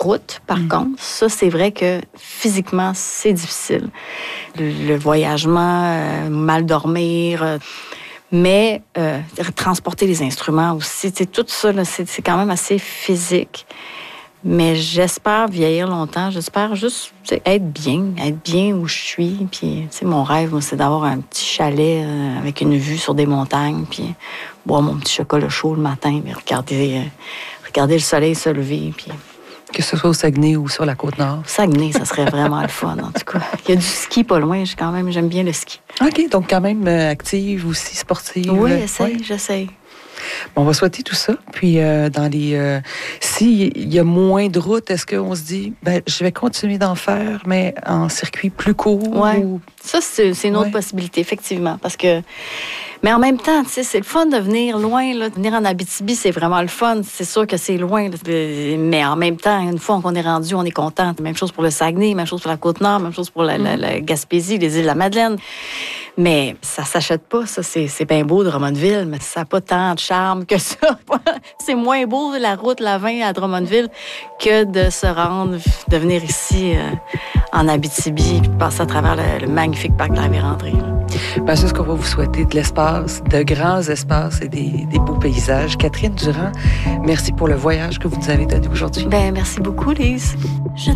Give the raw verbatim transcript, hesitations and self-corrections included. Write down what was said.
route, par mmh. contre. Ça, c'est vrai que physiquement, c'est difficile. Le, le voyagement, euh, mal dormir... Euh, Mais euh, transporter les instruments aussi, tout ça, là, c'est, c'est quand même assez physique. Mais j'espère vieillir longtemps. J'espère juste être bien, être bien où je suis. Puis, mon rêve, moi, c'est d'avoir un petit chalet euh, avec une vue sur des montagnes, puis boire mon petit chocolat chaud le matin, puis regarder, euh, regarder le soleil se lever. Puis... Que ce soit au Saguenay ou sur la Côte-Nord. Saguenay, ça serait vraiment le fun, en tout cas. Il y a du ski pas loin, je, quand même, j'aime bien le ski. OK, donc quand même euh, active aussi, sportive. Oui, essaye, oui. j'essaye. Bon, on va souhaiter tout ça. Puis, euh, dans les... Euh, s'il y a moins de routes, est-ce qu'on se dit, ben, je vais continuer d'en faire, mais en circuit plus court? Oui, ou... ça, c'est, c'est une autre ouais. possibilité, effectivement, parce que... Mais en même temps, tu sais, c'est le fun de venir loin, là. De venir en Abitibi, c'est vraiment le fun. C'est sûr que c'est loin, là. Mais en même temps, une fois qu'on est rendu, on est content. Même chose pour le Saguenay, même chose pour la Côte-Nord, même chose pour la, mm. la, la Gaspésie, les îles de la Madeleine. Mais ça s'achète pas, ça. C'est, c'est bien beau, Drummondville, mais ça n'a pas tant de charme que ça. C'est moins beau, la route, la vingt à Drummondville, que de se rendre, de venir ici euh, en Abitibi, puis de passer à travers le, le magnifique parc de la Vérandrie. Ben, c'est ce qu'on va vous souhaiter, de l'espace, de grands espaces et des, des beaux paysages. Catherine Durand, merci pour le voyage que vous nous avez donné aujourd'hui. Ben, merci beaucoup, Lise. Je